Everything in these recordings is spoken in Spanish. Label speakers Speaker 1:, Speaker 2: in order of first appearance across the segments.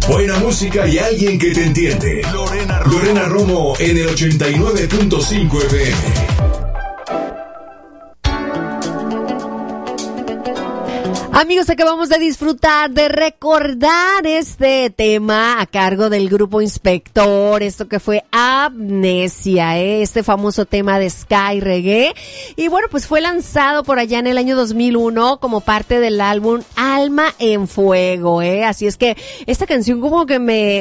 Speaker 1: Buena música y alguien que te entiende. Lorena Romo en el 89.5 FM.
Speaker 2: Amigos, acabamos de disfrutar, de recordar este tema a cargo del grupo Inspector, esto que fue Amnesia, este famoso tema de Sky Reggae. Y bueno, pues fue lanzado por allá en el año 2001 como parte del álbum Alma en Fuego, Así es que esta canción como que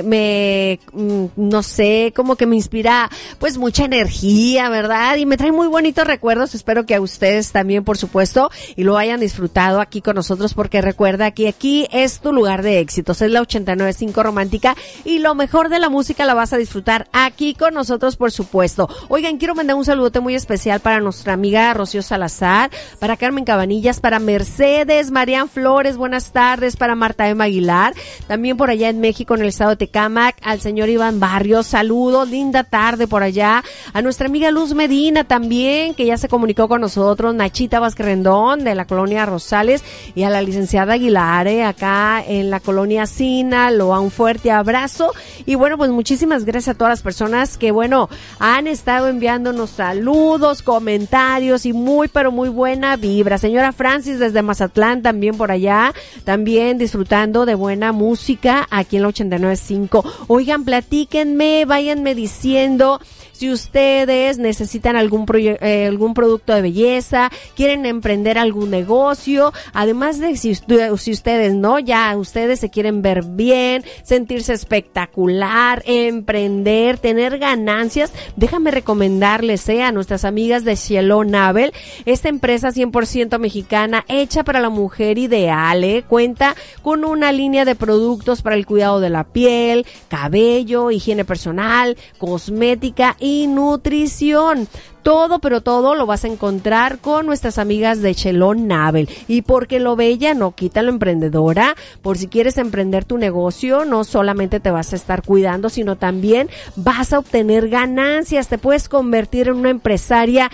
Speaker 2: no sé, como que me inspira pues mucha energía, ¿verdad? Y me trae muy bonitos recuerdos, espero que a ustedes también, por supuesto, y lo hayan disfrutado aquí con nosotros, porque recuerda que aquí es tu lugar de éxitos, es la 89.5 Romántica, y lo mejor de la música la vas a disfrutar aquí con nosotros, por supuesto. Oigan, quiero mandar un saludote muy especial para nuestra amiga Rocío Salazar, para Carmen Cabanillas, para Mercedes, Marian Flores, buenas tardes, para Marta Emma Aguilar, también por allá en México, en el estado de Tecámac, al señor Iván Barrios, saludos, linda tarde por allá, a nuestra amiga Luz Medina también, que ya se comunicó con nosotros, Nachita Vázquez Rendón, de la colonia Rosales, y a la licenciada Aguilar, acá en la colonia Sinaloa, un fuerte abrazo. Y bueno, pues muchísimas gracias a todas las personas que, bueno, han estado enviándonos saludos, comentarios y muy, pero muy buena vibra. Señora Francis desde Mazatlán, también por allá, también disfrutando de buena música aquí en la 89.5. Oigan, platíquenme, váyanme diciendo si ustedes necesitan algún producto de belleza, quieren emprender algún negocio, además de si ustedes, ¿no? Ya ustedes se quieren ver bien, sentirse espectacular, emprender, tener ganancias, déjame recomendarles a nuestras amigas de Cielo Nabel, esta empresa 100% mexicana, hecha para la mujer ideal, cuenta con una línea de productos para el cuidado de la piel, cabello, higiene personal, cosmética y nutrición. Todo, pero todo lo vas a encontrar con nuestras amigas de Chelón Nabel. Y porque lo bella no quita lo emprendedora. Por si quieres emprender tu negocio, no solamente te vas a estar cuidando, sino también vas a obtener ganancias. Te puedes convertir en una empresaria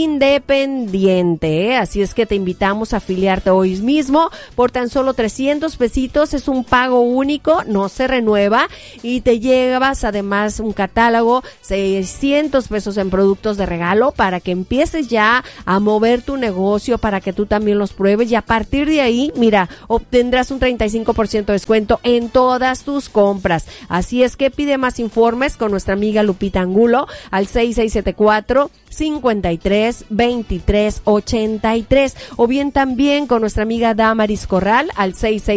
Speaker 2: independiente, Así es que te invitamos a afiliarte hoy mismo por tan solo 300 pesitos. Es un pago único, no se renueva, y te llevas además un catálogo, 600 pesos en productos de regalo, para que empieces ya a mover tu negocio, para que tú también los pruebes, y a partir de ahí, mira, obtendrás un 35% de descuento en todas tus compras. Así es que pide más informes con nuestra amiga Lupita Angulo al 6674-532383, o bien también con nuestra amiga Damaris Corral al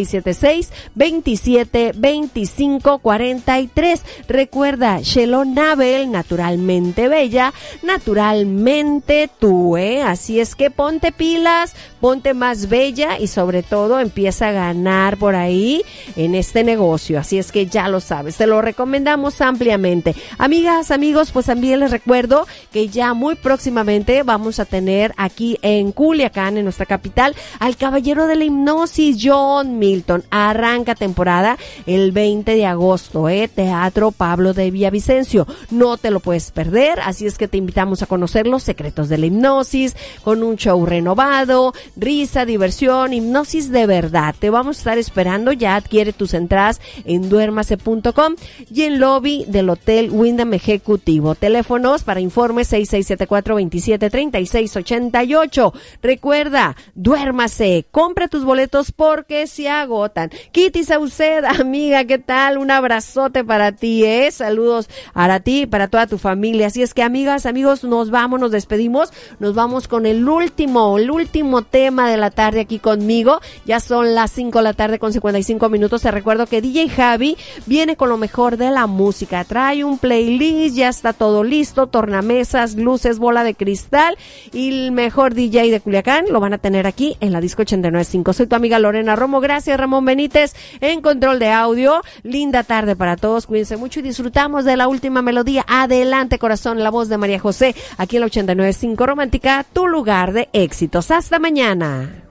Speaker 2: 6676-272543. Recuerda, Chelón Nabel, naturalmente bella, naturalmente tú, Así es que ponte pilas, ponte más bella y sobre todo empieza a ganar por ahí en este negocio. Así es que ya lo sabes, te lo recomendamos ampliamente. Amigas, amigos, pues también les recuerdo que ya muy próximamente vamos a tener aquí en Culiacán, en nuestra capital, al caballero de la hipnosis, John Milton. Arranca temporada el 20 de agosto, Teatro Pablo de Villavicencio. No te lo puedes perder, así es que te invitamos a conocer los secretos de la hipnosis, con un show renovado, risa, diversión, hipnosis de verdad. Te vamos a estar esperando, ya adquiere tus entradas en duermase.com y en lobby del Hotel Wyndham Ejecutivo. Teléfonos para informes 6674-273688. Recuerda, duérmase, compra tus boletos porque se agotan. Kitty Sauceda, amiga, ¿qué tal? Un abrazote para ti, Saludos para ti y para toda tu familia. Así es que, amigas, amigos, nos despedimos, nos vamos con el último tema de la tarde aquí conmigo. Ya son las 5 de la tarde con 55 minutos. Te recuerdo que DJ Javi viene con lo mejor de la música. Trae un playlist, ya está todo listo, tornamesas, luces, bola de cristal, y el mejor DJ de Culiacán lo van a tener aquí en la Disco 89.5. Soy tu amiga Lorena Romo. Gracias, Ramón Benítez, en control de audio. Linda tarde para todos, cuídense mucho y disfrutamos de la última melodía. Adelante, corazón, la voz de María José, aquí en la 89.5 Romántica, tu lugar de éxitos. Hasta mañana.